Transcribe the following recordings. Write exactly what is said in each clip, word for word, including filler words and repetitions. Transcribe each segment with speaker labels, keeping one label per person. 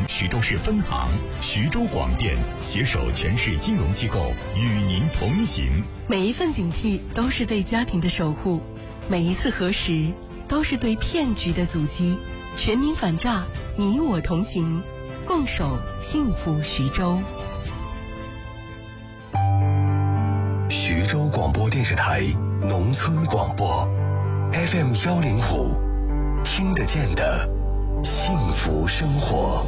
Speaker 1: 徐州市分行、徐州广电携手全市金融机构与您同行。
Speaker 2: 每一份警惕都是对家庭的守护，每一次核实都是对骗局的阻击。全民反诈，你我同行，共守幸福徐州。
Speaker 3: 徐州广播电视台农村广播 F M 幺零五，听得见的幸福生活。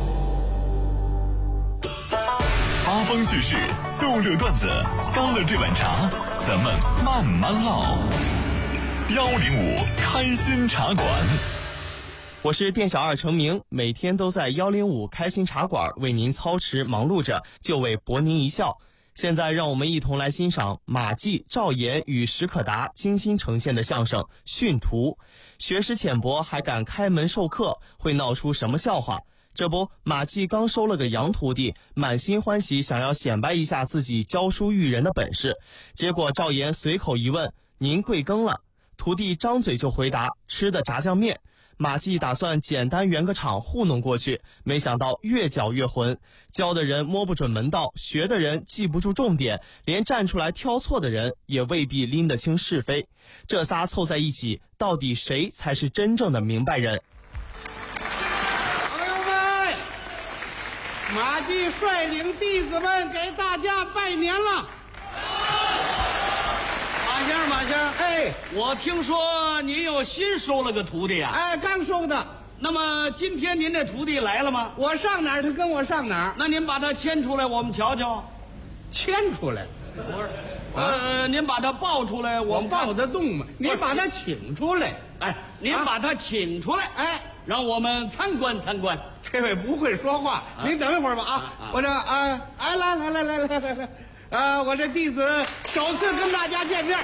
Speaker 1: 八方趣事，逗乐段子，干了这碗茶，咱们慢慢唠。幺零五开心茶馆。
Speaker 4: 我是店小二程明，每天都在幺零五开心茶馆为您操持忙碌着，就为博您一笑。现在让我们一同来欣赏马季、赵岩与史可达精心呈现的相声《训徒》。学识浅薄还敢开门授课，会闹出什么笑话？这不，马季刚收了个洋徒弟，满心欢喜想要显摆一下自己教书育人的本事。结果赵岩随口一问：“您贵庚了？”徒弟张嘴就回答：“吃的炸酱面。”马季打算简单圆个场糊弄过去，没想到越搅越浑，教的人摸不准门道，学的人记不住重点，连站出来挑错的人也未必拎得清是非。这仨凑在一起，到底谁才是真正的明白人？
Speaker 5: 朋友们，马季率领弟子们给大家拜年了。
Speaker 6: 马先生，马先生，
Speaker 5: 哎，
Speaker 6: 我听说您又新收了个徒弟啊？
Speaker 5: 哎，刚收的。
Speaker 6: 那么今天您这徒弟来了吗？
Speaker 5: 我上哪儿，他跟我上哪儿。
Speaker 6: 那您把他牵出来，我们瞧瞧。
Speaker 5: 牵出来？
Speaker 6: 不是，呃，您把他抱出来，我
Speaker 5: 我
Speaker 6: 们看
Speaker 5: 抱得动吗？你把他请出来。
Speaker 6: 哎，您把他请出来，
Speaker 5: 哎，
Speaker 6: 让我们参观参观。
Speaker 5: 这位不会说话，您等一会儿吧啊！我这啊，哎，来来来来来来来。啊，我这弟子首次跟大家见面，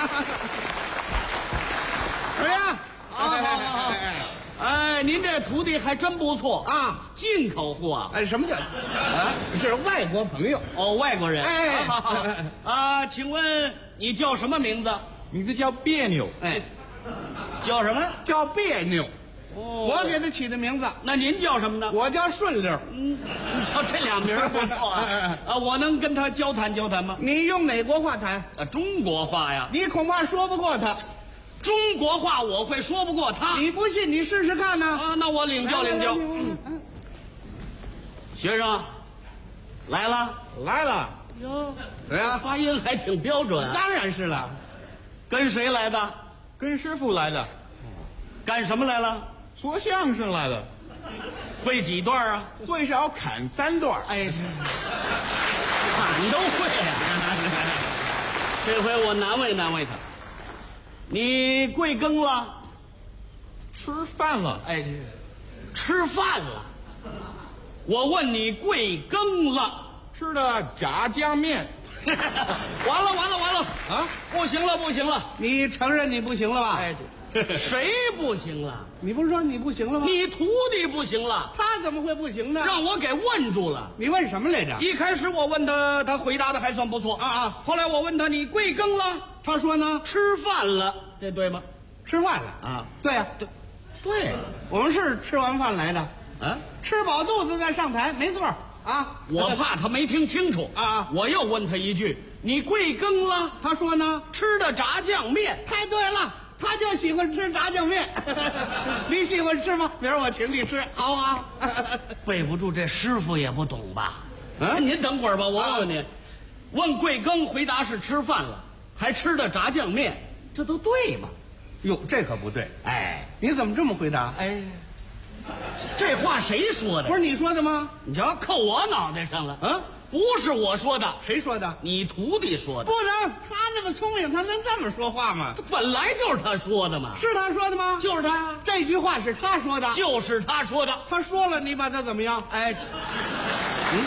Speaker 5: 怎么样？
Speaker 6: 好好好，哎，您这徒弟还真不错
Speaker 5: 啊，
Speaker 6: 进口货啊！
Speaker 5: 哎，什么叫？啊，是外国朋友
Speaker 6: 哦，外国人。
Speaker 5: 哎，
Speaker 6: 好好好啊，请问你叫什么名字？
Speaker 5: 名字叫别扭，
Speaker 6: 哎，叫什么？
Speaker 5: 叫别扭。
Speaker 6: 哦，
Speaker 5: 我给他起的名字。
Speaker 6: 那您叫什么呢？
Speaker 5: 我叫顺溜。
Speaker 6: 嗯，你瞧这俩名儿不错啊。啊，我能跟他交谈交谈吗？
Speaker 5: 你用哪国话谈？
Speaker 6: 啊，中国话呀。
Speaker 5: 你恐怕说不过他。
Speaker 6: 中国话我会说不过他。
Speaker 5: 你不信，你试试看呢。
Speaker 6: 啊，那我领教领教。学生，来了，
Speaker 5: 来了。
Speaker 6: 哟，
Speaker 5: 对呀，
Speaker 6: 发音还挺标准啊。
Speaker 5: 当然是了。
Speaker 6: 跟谁来的？
Speaker 5: 跟师傅来的。
Speaker 6: 干什么来了？
Speaker 5: 说相声来了。
Speaker 6: 会几段啊？
Speaker 5: 最少砍三段。
Speaker 6: 哎，砍都会啊！这回我难为难为他。你贵庚了？
Speaker 5: 吃饭了。
Speaker 6: 哎，吃饭了。我问你贵庚了？
Speaker 5: 吃的炸酱面。
Speaker 6: 完了完了完了
Speaker 5: 啊！
Speaker 6: 不行了不行了！
Speaker 5: 你承认你不行了吧？
Speaker 6: 哎，谁不行了？
Speaker 5: 你不是说你不行了吗？
Speaker 6: 你徒弟不行了。
Speaker 5: 他怎么会不行呢？
Speaker 6: 让我给问住了。
Speaker 5: 你问什么来着？
Speaker 6: 一开始我问他，他回答的还算不错
Speaker 5: 啊啊。
Speaker 6: 后来我问他，你贵庚了？
Speaker 5: 他说呢，
Speaker 6: 吃饭了，这对吗？
Speaker 5: 吃饭了
Speaker 6: 啊？
Speaker 5: 对呀、啊，
Speaker 6: 对，对，
Speaker 5: 我们是吃完饭来的。
Speaker 6: 啊，
Speaker 5: 吃饱肚子再上台，没错啊。
Speaker 6: 我怕他没听清楚
Speaker 5: 啊啊！
Speaker 6: 我又问他一句，你贵庚了？
Speaker 5: 他说呢，
Speaker 6: 吃的炸酱面。
Speaker 5: 太对了。他就喜欢吃炸酱面，你喜欢吃吗？明儿我请你吃，好不好？
Speaker 6: 背不住，这师傅也不懂吧？
Speaker 5: 嗯，
Speaker 6: 您等会儿吧，我问问您，啊、问贵庚，回答是吃饭了，还吃的炸酱面，这都对吗？
Speaker 5: 哟，这可不对。
Speaker 6: 哎，
Speaker 5: 你怎么这么回答？
Speaker 6: 哎，这话谁说的？
Speaker 5: 不是你说的吗？
Speaker 6: 你瞧，扣我脑袋上了。
Speaker 5: 啊，
Speaker 6: 不是我说的，
Speaker 5: 谁说的？
Speaker 6: 你徒弟说的。
Speaker 5: 不能，他那么聪明，他能这么说话吗？
Speaker 6: 这本来就是他说的嘛。
Speaker 5: 是他说的吗？
Speaker 6: 就是他呀。
Speaker 5: 这句话是他说的。
Speaker 6: 就是他说的。
Speaker 5: 他说了，你把他怎么样？
Speaker 6: 哎，嗯，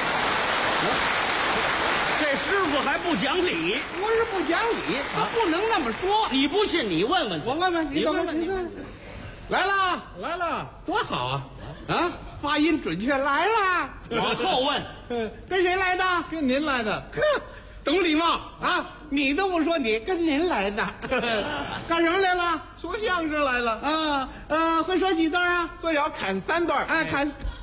Speaker 6: 这师傅还不讲理。
Speaker 5: 不是不讲理，他不能那么说。
Speaker 6: 你不信，你问问。
Speaker 5: 我问问你，
Speaker 6: 问问
Speaker 5: 你问。来了，来了，多好啊！啊，发音准确，来了。
Speaker 6: 往后问，
Speaker 5: 跟谁来的？
Speaker 7: 跟您来的。
Speaker 5: 呵，懂礼貌啊！你都不说你，跟您来的，干什么来了？
Speaker 7: 说相声来了。
Speaker 5: 啊，呃，会说几段啊？
Speaker 7: 最少砍三段。
Speaker 5: 哎，砍